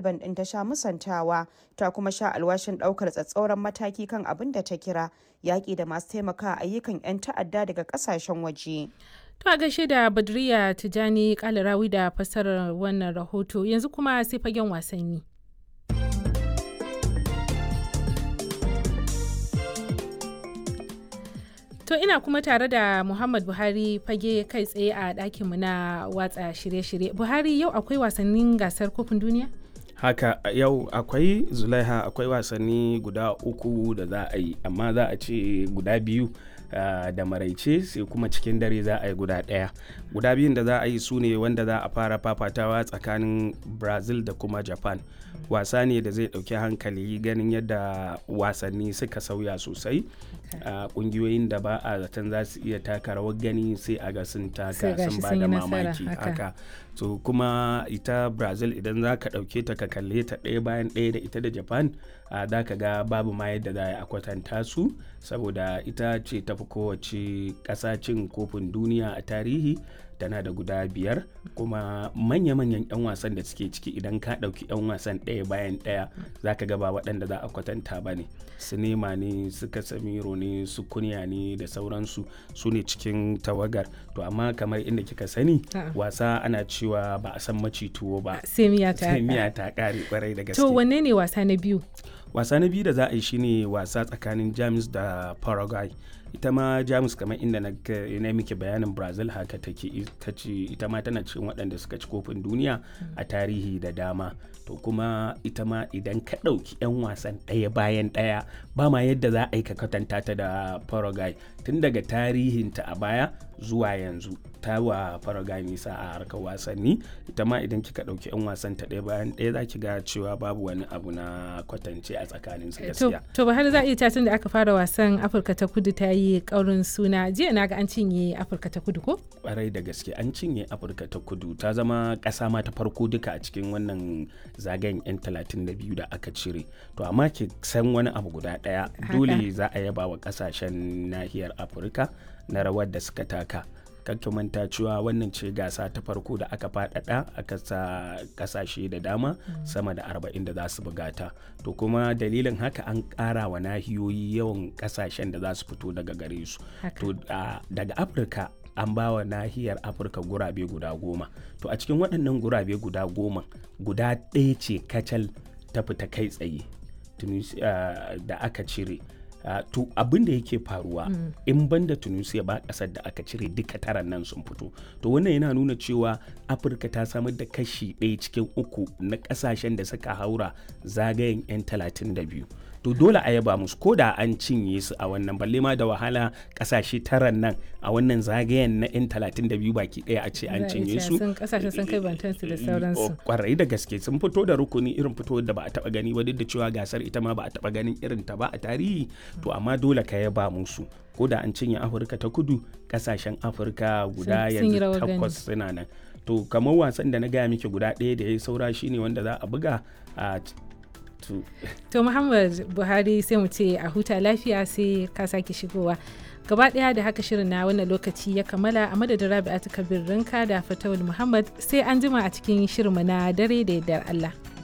Taliban ɗin ta sha musantawa, ta kuma sha alwashin ɗaukar tsatsauran mataki kan abin da ta kira yaƙi da masu taimaka ayyukan 'yan ta'adda daga ƙasashen waje. To a gaishe da Badriya Tijani Kalarawi da fassarar wannan rahoto, yanzu kuma sai fagen wasanni. To ina kuma tare da Muhammad Buhari fage kai tsaye a ɗakinmu na watsa shirye-shirye. Buhari, yau akwai wasannin gasar kofin duniya? Haka yau akwai Zulaiha, akwai wasanni guda 3 da za a yi, amma za a ce guda 2 da maraice, sai kuma cikin dare za a yi guda 1. Guda 2 da za a yi su ne wanda za a fara fafatawa tsakanin Brazil da kuma Japan. Wasa ne da zai ɗauki hankali ganin yadda wasanni suka sauya sosai. Ƙungiyoyin da ba a zaton za su iya taka rawar gani sai a ga sun taka, sun ba da mamaki haka. So kuma ita Brazil idan za ka ɗauke ta ka kalle ta ɗaya bayan ɗaya da ita da Japan, za ka ga babu ma yadda za a kwatanta su, saboda ita ce tafi kowace ƙasa cin kofin duniya a tarihi, tana da guda 5, kuma manya-manyan 'yan wasan da suke ciki idan ka ɗauki 'yan wasan ɗaya bayan ɗaya za ka ga ba waɗanda za a kwatanta ba ne. Su Nema ne, su Casemiro ne, su Kunya ne da sauransu, su ne cikin tawagar. To amma kamar inda kika sani, wasa ana cewa ba a san maci tuwo ba, sai miya ta ƙare kwarai da gaske. To wanne ne wasa na biyu? Wasa na biyu da za a yi shine wasa tsakanin Jamus da Paraguay. Ita ma Jamus, kamar inda na miki bayanin Brazil haka take, ita ma tana cikin waɗanda suka ci kofin duniya a tarihi da dama. To kuma ita ma idan ka ɗauki 'yan wasan ɗaya bayan ɗaya, ba ma yadda za a yi ka kwatanta ta da Paraguay. Tun daga tarihinta a baya zuwa yanzu ta wa Paraguay nisa a harkar wasanni. Ita ma idan kika ɗauki 'yan wasan ta ɗaya bayan ɗaya za ki ga cewa babu wani abu na kwatance a tsakanin su gaskiya. To ba har za a iya tun da aka fara wasan Afirka ta Kudu ta yi ƙaurin suna. Jiya na ga an cinye Afirka ta Kudu ko? Ƙwarai da gaske an cinye Afirka ta Kudu, ta zama ƙasa ma ta farko duka a cikin wannan zagayen 'yan 32 da aka cire. To amma ki san wani abu guda ɗaya, dole za a yaba wa ƙasashen nahiyar Afirka na rawar da suka taka. Kakki manta cewa wannan ce gasa ta farko da aka faɗaɗa, aka sa ƙasashe da dama sama da 40 da za su bugata. To kuma dalilin haka an ƙara wa nahiyoyi yawan ƙasashen da za su fito daga gare su. To daga Afirka an ba wa nahiyar Afirka gurabe guda 10. To a cikin waɗannan gurabe guda 10, guda ɗaya ce kacal ta fita kai tsaye da aka cire. To abin da yake faruwa, in banda Tunisia ba ƙasar da aka cire duka 9 nan sun fito. To wannan yana nuna cewa Afirka ta samar da kashi 1 cikin 3 na ƙasashen da suka haura zagayen 'yan 32. To dole a yaba musu, ko da an cinye su a wannan, balle ma da wahala ƙasashe 9 nan a wannan zagayen na 'yan 32 baki ɗaya a ce an cinye su. Ƙasashen sun kai bantansu da sauransu. Kwarai da gaske sun fito da rukuni irin fito da ba a taɓa gani ba, duk da cewa gasar ita ma ba a taɓa ganin irin ta ba a tarihi. To amma dole ka yaba musu, ko da an cinye Afirka ta Kudu, ƙasashen Afirka guda yanzu 8 suna nan. To kamar wasan da na gaya miki guda ɗaya da ya yi saura shine wanda za a buga a To Muhammad Buhari, sai mu ce a huta lafiya, sai ka sake shigowa. Gaba ɗaya da haka shirin na wannan lokaci ya kammala, a madadin Rabi'atu Kabir Rinka da Fatawul Muhammad, sai an jima a cikin shirinmu na dare da yardar Allah.